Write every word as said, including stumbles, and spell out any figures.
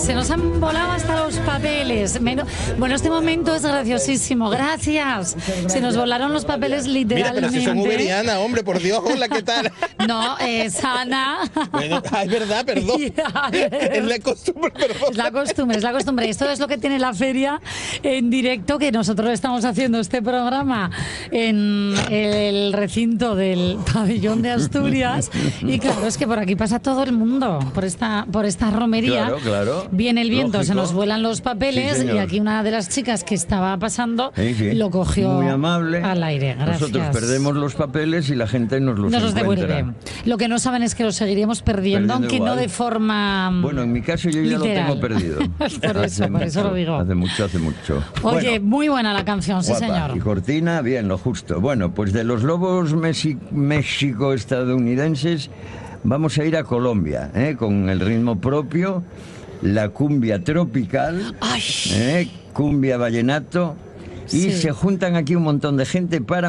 Se nos han volado hasta los papeles. Menos... Bueno, este momento es graciosísimo. Gracias. Se nos volaron los papeles literalmente. Mira, pero si son uberiana, hombre, por Dios, hola, ¿qué tal? No, es Ana. Bueno, es verdad, perdón. Es la costumbre, perdón. Es la costumbre, es la costumbre. Esto es lo que tiene la feria en directo, que nosotros estamos haciendo este programa en el recinto del pabellón de Asturias. Y claro, es que por aquí pasa todo el mundo, por esta, por esta romería. Claro, claro. Viene el viento, Lógico. se nos vuelan los papeles, Sí, y aquí una de las chicas que estaba pasando Sí, sí. lo cogió Muy amable. al aire. Gracias. Nosotros perdemos los papeles y la gente nos los, Nos los encuentra. devuelve. Lo que no saben es que los seguiríamos perdiendo, Perdiendo aunque igual. no de forma Bueno, en mi caso yo ya literal. lo tengo perdido. por eso, Hace por eso mucho, lo digo. Hace mucho, hace mucho. Oye, Bueno, muy buena la canción, sí guapa. señor. Y cortina, bien, lo justo. Bueno, pues de los lobos mexi- México-estadounidenses vamos a ir a Colombia, ¿eh? Con el ritmo propio, la cumbia tropical, Ay. ¿eh? Cumbia vallenato, y Sí. se juntan aquí un montón de gente para